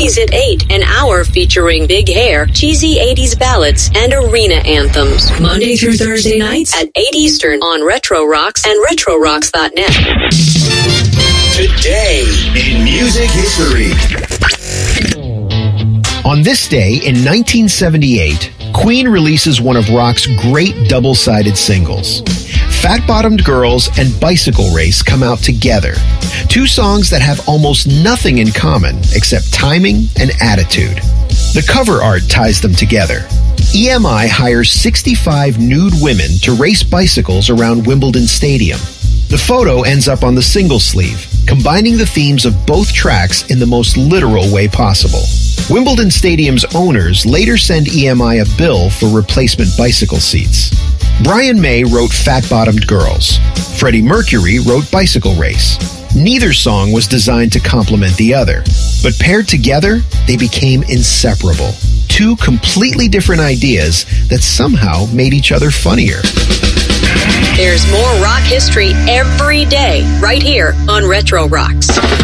Weekdays at 8, an hour featuring big hair, cheesy 80s ballads, and arena anthems. Monday through Thursday nights at 8 Eastern on Retro Rocks and RetroRocks.net. Today in music history. On this day in 1978, Queen releases one of rock's great double-sided singles. Fat-Bottomed Girls and Bicycle Race come out together. Two songs that have almost nothing in common except timing and attitude. The cover art ties them together. EMI hires 65 nude women to race bicycles around Wimbledon Stadium. The photo ends up on the single sleeve, combining the themes of both tracks in the most literal way possible. Wimbledon Stadium's owners later send EMI a bill for replacement bicycle seats. Brian May wrote Fat-Bottomed Girls. Freddie Mercury wrote Bicycle Race. Neither song was designed to complement the other, but paired together, they became inseparable. Two completely different ideas that somehow made each other funnier. There's more rock history every day, right here on Retro Rocks.